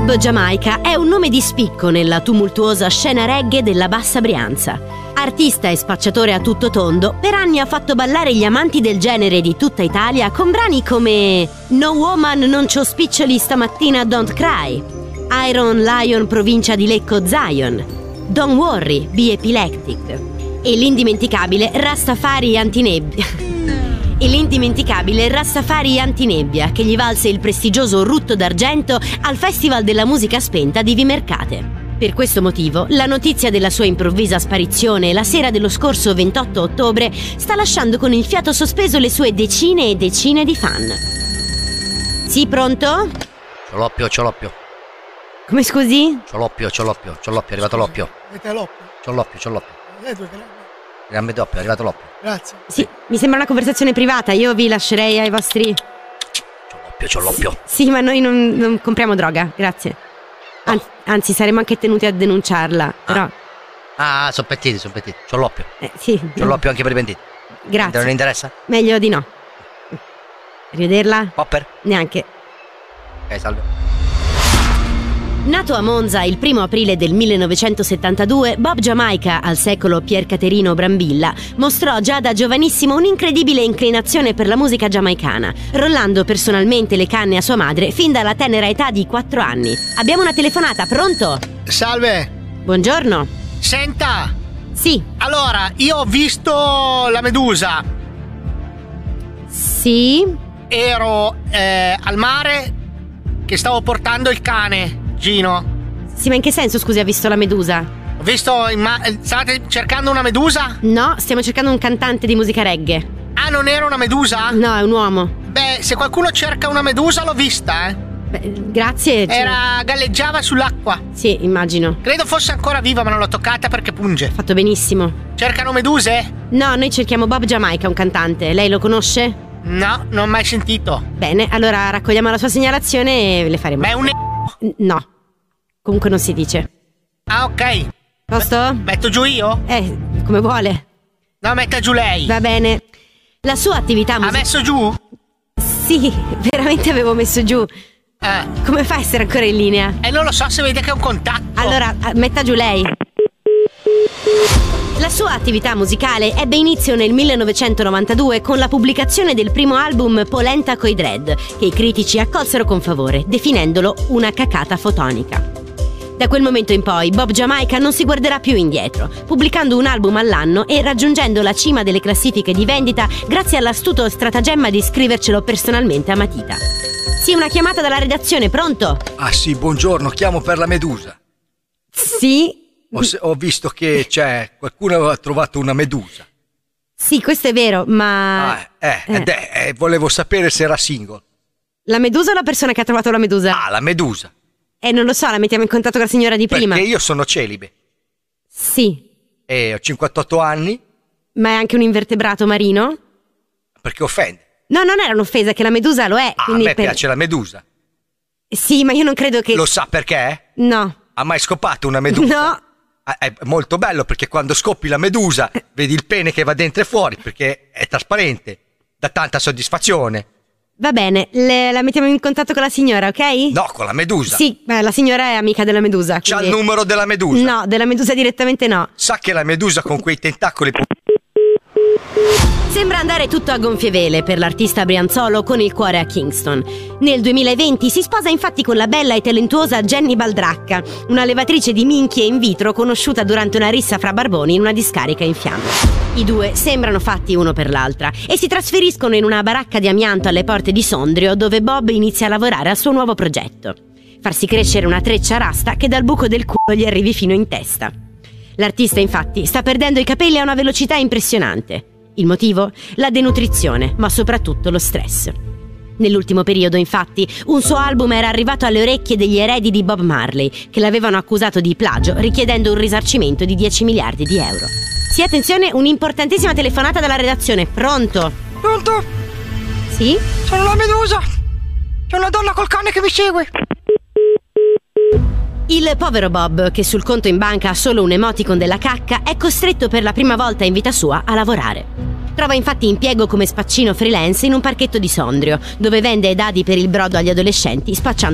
Bob Jamaica è un nome di spicco nella tumultuosa scena reggae della Bassa Brianza. Artista e spacciatore a tutto tondo, per anni ha fatto ballare gli amanti del genere di tutta Italia con brani come No Woman non c'ho spiccioli stamattina Don't Cry, Iron Lion provincia di Lecco Zion, Don't Worry Be Epileptic e l'indimenticabile Rastafari Antinebbia. Che gli valse il prestigioso Rutto d'Argento al Festival della Musica Spenta di Vimercate. Per questo motivo, la notizia della sua improvvisa sparizione la sera dello scorso 28 ottobre sta lasciando con il fiato sospeso le sue decine e decine di fan. Sì, pronto? C'ho l'oppio. Come scusi? C'ho l'oppio, è arrivato l'oppio. Avete l'oppio? C'ho l'oppio. Gambe doppio, è arrivato l'oppio. Grazie. Sì, mi sembra una conversazione privata, io vi lascerei ai vostri... C'ho l'oppio. Sì, ma noi non compriamo droga, grazie. Anzi, saremmo anche tenuti a denunciarla, però... sono pentiti. C'ho l'oppio. Sì. C'ho l'oppio anche per i pentiti. Grazie. Non interessa? Meglio di no. Rivederla? Popper? Neanche. Ok, salve. Nato a Monza il 1 aprile del 1972, Bob Jamaica, al secolo Pier Caterino Brambilla, mostrò già da giovanissimo un'incredibile inclinazione per la musica giamaicana, rollando personalmente le canne a sua madre fin dalla tenera età di 4 anni. Abbiamo una telefonata, pronto? Salve. Buongiorno. Senta. Sì. Allora, io ho visto la Medusa. Sì? Ero al mare che stavo portando il cane, Gino. Sì, ma in che senso, scusi, ha visto la Medusa? Ho visto state cercando una Medusa? No, stiamo cercando un cantante di musica reggae. Ah, non era una Medusa? No, è un uomo. Beh, se qualcuno cerca una Medusa l'ho vista, Beh, grazie. Galleggiava sull'acqua. Sì, immagino. Credo fosse ancora viva, ma non l'ho toccata perché punge. Fatto benissimo. Cercano meduse? No, noi cerchiamo Bob Jamaica, un cantante. Lei lo conosce? No, non ho mai sentito. Bene, allora raccogliamo la sua segnalazione e le faremo. Ma è un No. Comunque non si dice. Ah, ok. Posto? Metto giù io? Come vuole. No, metta giù lei. Va bene. La sua attività Ha messo giù? Sì, veramente avevo messo giù. Come fa a essere ancora in linea? Non lo so, se vede che è un contatto. Allora, metta giù lei. La sua attività musicale ebbe inizio nel 1992 con la pubblicazione del primo album Polenta coi Dread, che i critici accolsero con favore, definendolo una cacata fotonica. Da quel momento in poi Bob Jamaica non si guarderà più indietro, pubblicando un album all'anno e raggiungendo la cima delle classifiche di vendita grazie all'astuto stratagemma di scrivercelo personalmente a matita. Sì, una chiamata dalla redazione, pronto? Ah sì, buongiorno, chiamo per la Medusa. Sì? Ho visto che qualcuno aveva trovato una Medusa. Sì, questo è vero, ma... volevo sapere se era single. La Medusa o la persona che ha trovato la Medusa? Ah, la Medusa. Non lo so, la mettiamo in contatto con la signora di prima. Perché io sono celibe. Sì. E ho 58 anni. Ma è anche un invertebrato marino? Perché offende. No, non era un'offesa, che la Medusa lo è. A me piace la Medusa. Sì, ma io non credo che... Lo sa perché? No. Ha mai scopato una Medusa? No. È molto bello perché quando scopi la Medusa vedi il pene che va dentro e fuori perché è trasparente, dà tanta soddisfazione. Va bene, la mettiamo in contatto con la signora, ok? No, con la Medusa. Sì, la signora è amica della Medusa. C'ha il numero della Medusa? No, della Medusa direttamente no. Sa che la Medusa con quei tentacoli... Sembra andare tutto a gonfie vele per l'artista brianzolo con il cuore a Kingston. Nel 2020 si sposa infatti con la bella e talentuosa Jenny Baldracca, una levatrice di minchie in vitro conosciuta durante una rissa fra barboni in una discarica in fiamme. I due sembrano fatti uno per l'altra e si trasferiscono in una baracca di amianto alle porte di Sondrio, dove Bob inizia a lavorare al suo nuovo progetto: farsi crescere una treccia rasta che dal buco del culo gli arrivi fino in testa. L'artista infatti sta perdendo i capelli a una velocità impressionante. Il motivo? La denutrizione, ma soprattutto lo stress. Nell'ultimo periodo, infatti, un suo album era arrivato alle orecchie degli eredi di Bob Marley, che l'avevano accusato di plagio, richiedendo un risarcimento di 10 miliardi di euro. Sì, attenzione, un'importantissima telefonata dalla redazione. Pronto? Pronto? Sì? Sono la Medusa. C'è una donna col cane che mi segue. Il povero Bob, che sul conto in banca ha solo un emoticon della cacca, è costretto per la prima volta in vita sua a lavorare. Trova infatti impiego come spaccino freelance in un parchetto di Sondrio, dove vende dadi per il brodo agli adolescenti, spacciando